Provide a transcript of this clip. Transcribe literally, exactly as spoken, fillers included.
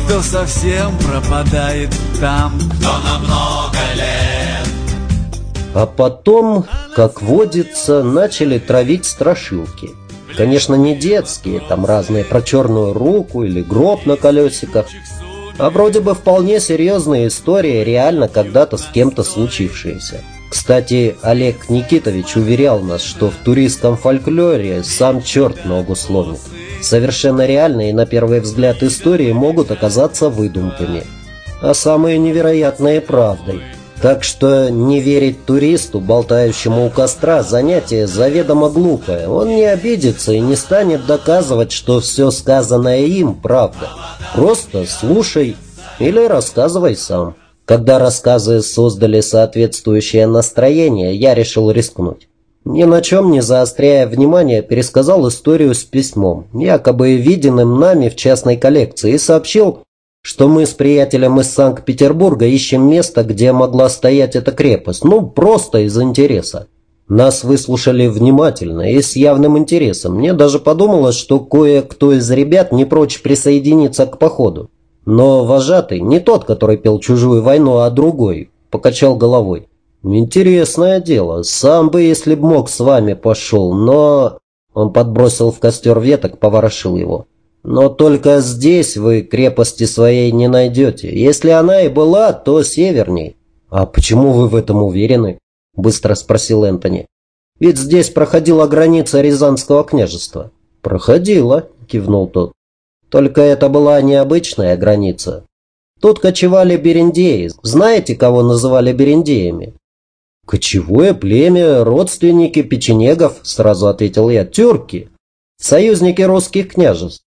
кто совсем пропадает там, кто на много лет. А потом, как водится, начали травить страшилки. Конечно, не детские, там разные про черную руку или гроб на колесиках, а вроде бы вполне серьезные истории, реально когда-то с кем-то случившиеся. Кстати, Олег Никитович уверял нас, что в туристском фольклоре сам черт ногу сломит. Совершенно реальные, на первый взгляд, истории могут оказаться выдумками, а самые невероятные — правдой. Так что не верить туристу, болтающему у костра, занятие заведомо глупое. Он не обидится и не станет доказывать, что все сказанное им правда. Просто слушай или рассказывай сам. Когда рассказы создали соответствующее настроение, я решил рискнуть. Ни на чем не заостряя внимание, пересказал историю с письмом, якобы виденным нами в частной коллекции, и сообщил, что мы с приятелем из Санкт-Петербурга ищем место, где могла стоять эта крепость, ну, просто из интереса. Нас выслушали внимательно и с явным интересом. Мне даже подумалось, что кое-кто из ребят не прочь присоединиться к походу. Но вожатый, не тот, который пел «Чужую войну», а другой, покачал головой. «Интересное дело. Сам бы, если б мог, с вами пошел, но...» Он подбросил в костер веток, поворошил его. «Но только здесь вы крепости своей не найдете. Если она и была, то северней». «А почему вы в этом уверены?» – быстро спросил Энтони. «Ведь здесь проходила граница Рязанского княжества». «Проходила», – кивнул тот. «Только это была необычная граница. Тут кочевали берендеи. Знаете, кого называли берендеями?» «Кочевое племя, родственники печенегов», – сразу ответил я. «Тюрки, союзники русских княжеств.